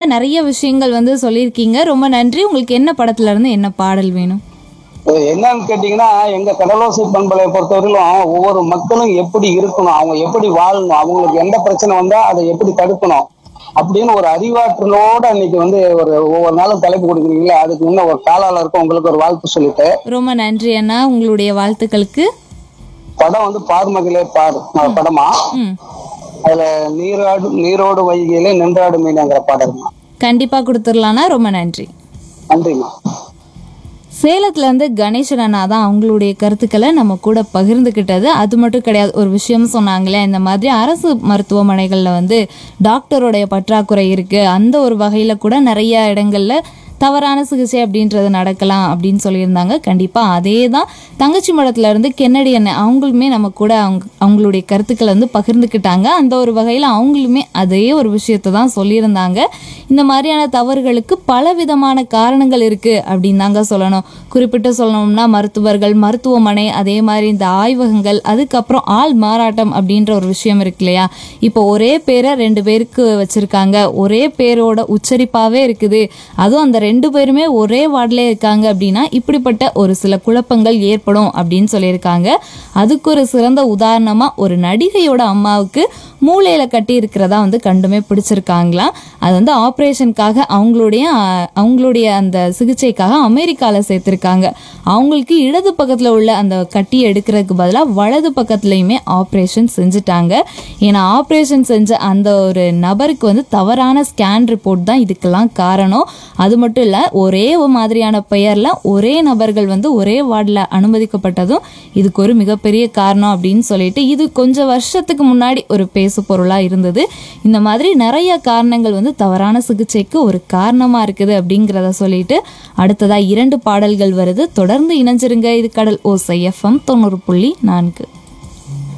நிறைய விஷயங்கள் வந்து சொல்லியிருக்கீங்க. ரொம்ப நன்றி. உங்களுக்கு என்ன படத்துல இருந்து என்ன பாடல் வேணும்? என்னன்னு கேட்டீங்கன்னா, எங்க கடலோசை பண்பலை பொறுத்தவரையிலும் ஒவ்வொரு மக்களும் எப்படி இருக்கணும், அவங்க எப்படி வாழணும், அவங்களுக்கு எந்த பிரச்சனை வந்தா அதை எப்படி தடுக்கணும் அப்படின்னு ஒரு அறிவாற்றலோட இன்னைக்கு வந்து ஒவ்வொரு நாளும் தலைப்பு கொடுக்குறீங்களா, அதுக்கு இன்னும் ஒரு காலால இருக்கும். உங்களுக்கு ஒரு வாழ்த்து சொல்லிட்டு ரொம்ப நன்றி அண்ணா, உங்களுடைய வாழ்த்துக்களுக்கு. படம் வந்து பார் மகளே பார் படமா, அதுல நீரோடு வைகையிலே நின்றாடு மீனாங்கிற பாடல். கண்டிப்பா கொடுத்துடலாம்னா. ரொம்ப நன்றி. நன்றிம்மா. சேலத்துல இருந்து கணேசன் அண்ணா தான் அவங்களுடைய கருத்துக்களை நம்ம கூட பகிர்ந்துக்கிட்டது. அது மட்டும் கிடையாது, ஒரு விஷயம் சொன்னாங்களே, இந்த மாதிரி அரசு மருத்துவமனைகள்ல வந்து டாக்டருடைய பற்றாக்குறை இருக்கு, அந்த ஒரு வகையில கூட நிறைய இடங்கள்ல தவறான சிகிச்சை அப்படின்றது நடக்கலாம் அப்படின்னு சொல்லியிருந்தாங்க. கண்டிப்பாக அதே தான் தங்கச்சி மடத்துல இருந்து கென்னடி அண்ணன் அவங்களுமே நம்ம கூட அவங்களுடைய கருத்துக்களை வந்து பகிர்ந்துக்கிட்டாங்க. அந்த ஒரு வகையில் அவங்களுமே அதே ஒரு விஷயத்தை தான் சொல்லியிருந்தாங்க. இந்த மாதிரியான தவறுகளுக்கு பலவிதமான காரணங்கள் இருக்குது அப்படின்னு தாங்க சொல்லணும். குறிப்பிட்டு சொல்லணும்னா மருத்துவர்கள், மருத்துவமனை, அதே மாதிரி இந்த ஆய்வகங்கள், அதுக்கப்புறம் ஆள் மாறாட்டம் அப்படின்ற ஒரு விஷயம் இருக்கு இல்லையா. இப்போ ஒரே பேரை 2 பேருக்கு வச்சுருக்காங்க, ஒரே பேரோட உச்சரிப்பாகவே இருக்குது, அதுவும் அந்த 2 பேருமே ஒரே வார்டிலே இருக்காங்க அப்படின்னா இப்படிப்பட்ட ஒரு சில குழப்பங்கள் ஏற்படும் அப்படின்னு சொல்லியிருக்காங்க. அதுக்கு ஒரு சிறந்த உதாரணமாக ஒரு நடிகையோட அம்மாவுக்கு மூளையில கட்டி இருக்கிறதா வந்து கண்டுமே பிடிச்சிருக்காங்களாம். அது வந்து ஆப்ரேஷனுக்காக அவங்களுடைய அந்த சிகிச்சைக்காக அமெரிக்காவில் சேர்த்துருக்காங்க. அவங்களுக்கு இடது பக்கத்தில் உள்ள அந்த கட்டியை எடுக்கிறதுக்கு பதிலாக வலது பக்கத்துலையுமே ஆப்ரேஷன் செஞ்சுட்டாங்க. ஏன்னா ஆப்ரேஷன் செஞ்ச அந்த ஒரு நபருக்கு வந்து தவறான ஸ்கேன் ரிப்போர்ட் தான் இதுக்கெல்லாம் காரணம். அது மட்டும் இல்லை, ஒரே மாதிரியான பெயரில் ஒரே நபர்கள் வந்து ஒரே வார்டில் அனுமதிக்கப்பட்டதும் இதுக்கு ஒரு மிகப்பெரிய காரணம் அப்படின்னு சொல்லிட்டு இது கொஞ்சம் வருஷத்துக்கு முன்னாடி ஒரு பேசு பொருளாக இருந்தது. இந்த மாதிரி நிறைய காரணங்கள் வந்து தவறான சிகிச்சைக்கு ஒரு காரணமாக இருக்குது அப்படிங்கிறத சொல்லிட்டு அடுத்ததாக 2 பாடல்கள் வருது. தொடர்ந்து இணைஞ்சிருங்க. இது கடல் ஓசை FM 90.4.